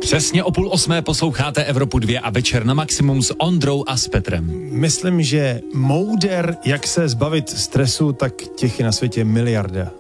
Přesně o 7:30 posloucháte Evropu 2 a Večer na maximum s Ondrou a s Petrem. Myslím, že mouder, jak se zbavit stresu, tak těch je na světě miliarda.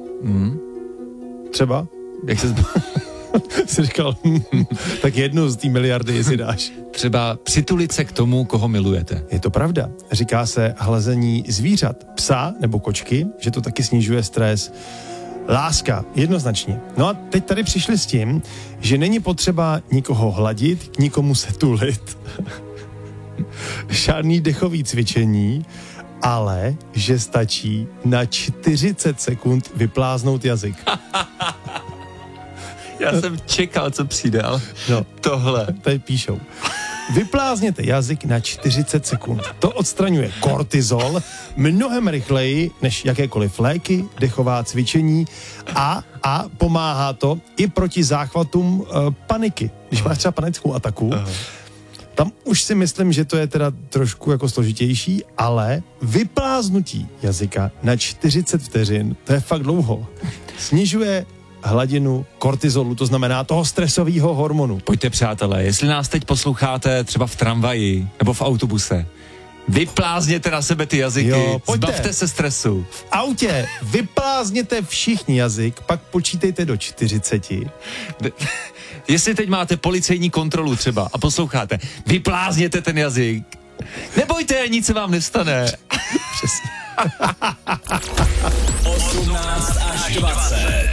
Třeba? Jak se Jsi říkal, tak jednu z té miliardy si dáš. Třeba přitulit se k tomu, koho milujete. Je to pravda. Říká se hlazení zvířat, psa nebo kočky, že to taky snižuje stres. Láska, jednoznačně. No a teď tady přišli s tím, že není potřeba nikoho hladit, k nikomu se tulit. Žádný dechový cvičení, ale že stačí na 40 sekund vypláznout jazyk. Já jsem čekal, co přijde, ale tohle. Tady píšou. Vyplázněte jazyk na 40 sekund. To odstraňuje kortizol mnohem rychleji než jakékoliv léky, dechová cvičení a pomáhá to i proti záchvatům paniky. Když máš třeba panickou ataku, tam už si myslím, že to je teda trošku jako složitější, ale vypláznutí jazyka na 40 vteřin, to je fakt dlouho. Snižuje hladinu kortizolu, to znamená toho stresového hormonu. Pojďte, přátelé, jestli nás teď posloucháte třeba v tramvaji nebo v autobuse, vyplázněte na sebe ty jazyky, zbavte se stresu. V autě vyplázněte všichni jazyk, pak počítejte do 40. Jestli teď máte policejní kontrolu třeba a posloucháte, vyplázněte ten jazyk. Nebojte, nic se vám nestane. Přesně. 18 až 20.